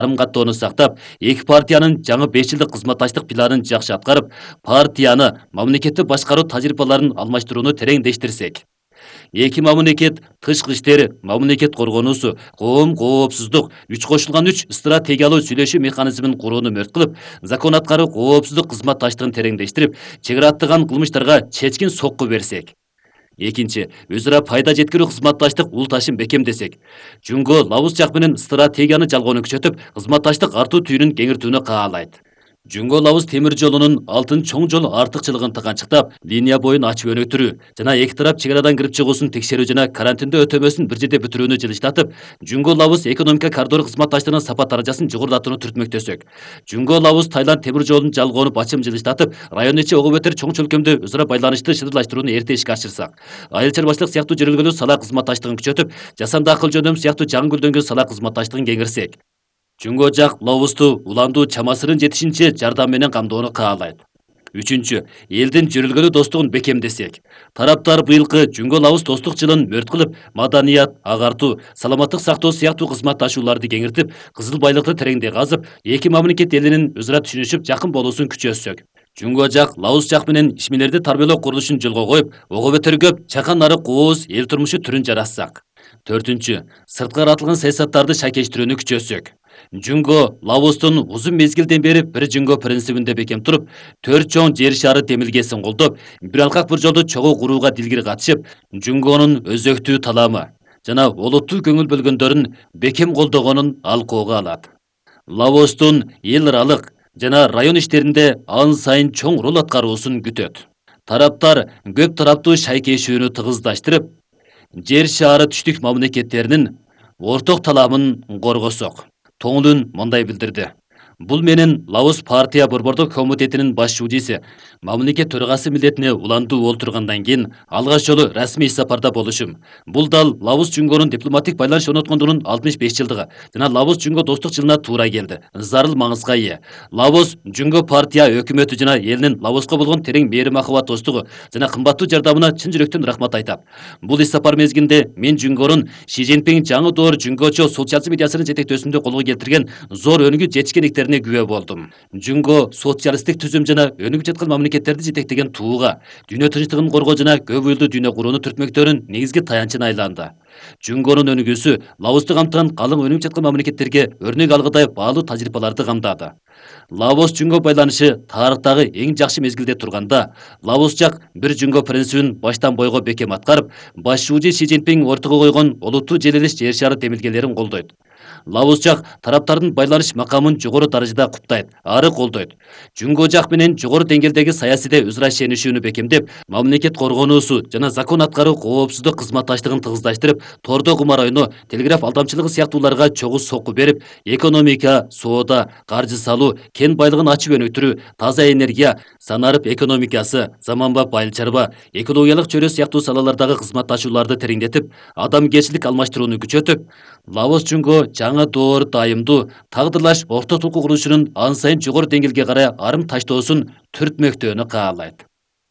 карым-каттоону сактап, эки партиянын жаңы 5 жылдык кызматташтык планын жакшы аткарып, партияны мамлекетти башкаруу тажрыйбаларын алмаштырууну тереңдештирсек. Эки мамлекет тышкы иштери, мамлекет коргонуусу, коопсуздук, 3 кошулган 3 стратегиялуу сүйлөшүү механизмин курууну мөрт кылып, закон аткаруу коопсуздук кызматташтыгын тереңдештирип, чек ара аттаган кылмыштарга чечкин сокку берсек. Экинчи, өзара пайда жеткирүү кызматташтык улташын бекемдесек. Жөнгө Лабуз жак менен стратегияны жалгоону күчөтүп, кызматташтык артуу түйүнүн кеңиртүүнү каалайт. Жөнгө Лабуз темир жолунун алтын чоң жол артыкчылыгын тыганчыктап, линия боюн ачып өнүктүрүү жана эки тарап чек арадан кирип чыгуусун текшерүү жана карантиндөө өтөмөсүн бир жерде бүтүрүүнү жылыштатып, Жөнгө Лабуз экономика коридору кызматташтыгынын сапат даражасын жогорулатууну түртмөктөсөк. Жөнгө Лабуз Таиланд темир жолун жалгоону бачым жылыштатып, район ичи ого бетер чоң чөлкөмдө өзара байланышты шыдырлаштырууну эрте ишке ашырсак, айыл чарбачылык сыяктуу жөрөлгөлүү сала кызматташтыгын күчөтүп, жасанды акыл жөнөм сыяктуу жаңы гүлдөнгөн сала кызматташтыгын кеңирсек. Жөнгө жак Лабузду уландуу чамасынын жетишинче жардам менен камдоону каалайт. Үчүнчү, элдин жөрөлгөлүү достугун бекемдесек. Тараптар быйылкы Жөнгө Лабуз достук жылын мөрт кылып, маданият, агартуу, саламаттык сактоо сыяктуу кызматташууларды кеңиртип, кызыл байлыкты тереңдей казып, эки мамлекет элинин өзара түшүнүшүп, жакын болуусун күчөтсөк. Жөнгө жак Лабуз жак менен ишмерлерди тарбиялоо курулушун жолго коюп, ого бетер көп чакан нарык кооз эл турмушу түрүн жаратсак. Төртүнчү, сырткы каратылган саясаттарды шайкештирүүнү күчөтсөк. Жөнгө Лабуздун узун мезгилден бери бир жөнгө принцибинде бекем туруп, 4 чоң жер шары демилгесин колдоп, бир алкак бир жолду чогуу курууга дилгир катышып, жөнгөнүн өзөктүү таламы жана олуттуу көңүл бөлгөндөрүн бекем колдогонун алкоого алат. Лабуздун эл аралык жана район иштеринде ан сайын чоң роль аткаруусун күтөт. Тараптар көп тараптуу шайкешүүнү тыгыздаштырып, жер шаары түштүк мамлекеттеринин орток таламын коргосок. Тоңлун мындай билдирди. Бул менен Лабуз партия борбордук комитетинин баш жудиси мамлекет төрагасы милдетине уландуу олтургандан кийин алгач жолу расмий сапарда болушум. Бул дал Лабуз Жөнгөнүн дипломатик байланыш орноткондугунун 65 жылдыгы жана Лабуз Жөнгө достук жылына туура келди. Зарыл маңызга ээ. Лабуз Жөнгө партия өкмөтү жана элинин Лабузга болгон терең мээрим махабат достугу жана кымбаттуу жардамына чын жүрөктөн рахмат айтам. Бул иш сапар мезгилинде мен Жөнгөнүн Ши Цзиньпин жаңы доор жөнгөчө социализм идеясынын жетектөөсүндө колго келтирген зор өнүгүү жетишкендиктерине күбө болдум. Жөнгө социалисттик түзүм жана өнүгүп жаткан мамлекеттерди жетектеген тууга, дүйнө тынчтыгын коргоо жана көп уюлдуу дүйнө курууну түртмөктөрүн негизги таянчына айланды. Жөнгөнүн өнүгүүсү Лабузду камтыган калың өнүгүп жаткан мамлекеттерге өрнөк алгыдай баалуу тажрыйбаларды камдады. Лабуз Жөнгө байланышы тарыхтагы эң жакшы мезгилде турганда, Лабуз жак бир жөнгө принцибин баштан бойго бекем аткарып, баш жууди Ши Цзиньпин ортого койгон олуттуу желелеш жер шары демилгелерин колдойт. Лабуз жак тараптардын байланыш макамын жогору даражада куптайт, ары колдойт. Жөнгө жак менен жогору деңгээлдеги саясийде өзара ишенишүүнү бекемдеп, мамлекет коргонуусу жана закон аткаруу коопсуздук кызматташтыгын тыгыздаштерип, тордо кумар ойну, телеграф алдамчылыгы сыяктууларга чогуу сокку берип, экономика, соода, каржы салуу, кен байлыгын ачып өнүктүрүү, таза энергия, санарып экономикасы, заманбап айыл чарба, экологиялык чөйрө сыяктуу салалардагы кызматташууларды тереңдетип, адамгерчилик алмаштырууну күчөтүп, Лабуз Жөнгө жаңы доор дайымдуу тагдырлаш орток толку курулушунун ан сайын жогору деңгээлге карай арым таштоосун түртмөктөөнү каалайт.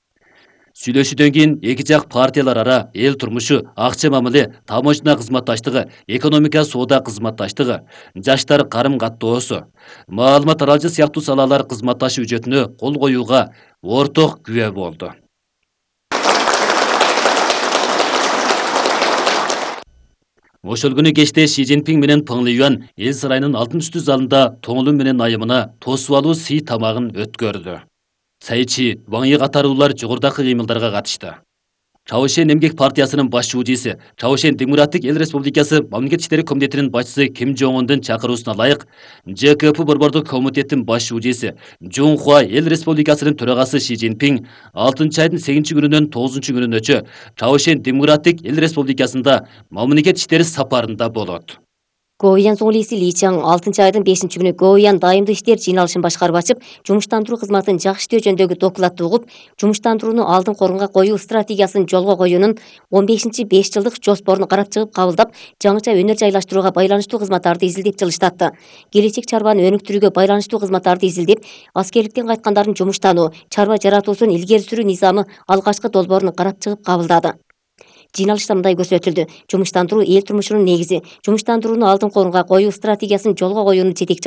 Сүйлөшүүдөн кийин эки жак партиялар ара эл турмушу, акча мамиле, таможня кызматташтыгы, экономика соода кызматташтыгы, жаштар карым-каттоосу, маалымат аралжы сыяктуу салалар кызматташуу үчөтүнө кол коюуга орток күбө болду. Ошол күнү кечте Ши Цзиньпин менен Пeng Liyuan эл сарайынын алтын үстү залында тоңулун менен айымына тосуп алуу сый тамагын өткөрдү. Сайчи, Ван Yi катарлуулар жогорудагы кыймылдарга катышты. Чаошен эмгек партиясынын баш жуудиси, Чаошен Демократик эл республикасы мамлекет иштери комитетинин башчысы Ким Жong Ундун чакыруусуна ылайык, ЖКП борбордук комитеттин баш жуудиси, Жун Хуа эл республикасынын төрагасы Ши Цзиньпин 6-айдын 8-күнүнөн 9-күнүнөчө Чаошен Демократик эл республикасында мамлекет иштери сапарында болот. Гоуян Соңлиси Ли Чаң 6-айдын 5-күнү Гоуян дайымдуу иштер жыйналышын башкарып ачып, жумуштандыруу кызматын жакшы иштөө жөнүндөгү докладты угуп, жумуштандырууну алдын корунга коюу стратегиясын жолго коюунун 15-5 жылдык жоспорун карап чыгып кабылдап, жаңыча өнөр жайлаштырууга байланыштуу кызматтарды изилдеп жылыштатты. Келечек чарбаны өнүктүрүүгө байланыштуу кызматтарды изилдеп, аскерликтен кайткандардын жумуштануу, чарба жаратуусун илгери сүрүү низамы алгачкы долбоорун карап чыгып кабылдады. Жыйналышта мындай көрсөтүлдү. Жумуштандыруу эл турмушунун негизи. Жумуштандырууну алдын корунга коюу стратегиясын жолго коюуну жетекчи